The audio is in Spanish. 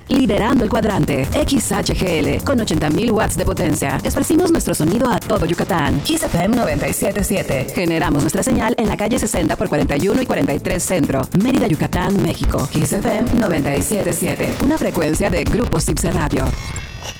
Liderando el cuadrante. XHGL, con 80.000 watts de potencia. Esparcimos nuestro sonido a todo Yucatán. Kiss FM 97.7. Generamos nuestra señal en la calle 60 por 41 y 43 Centro. Mérida, Yucatán, México. Kiss FM 97.7. Una frecuencia de Grupo Cipse Radio.